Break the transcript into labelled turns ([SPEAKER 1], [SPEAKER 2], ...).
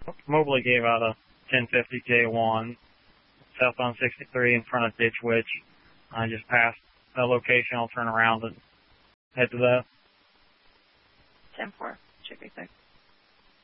[SPEAKER 1] Mobley gave out a 1050 J1, southbound 63 in front of Ditch Witch. I just passed the location. I'll turn around and head to that.
[SPEAKER 2] 10-4. Should be fixed.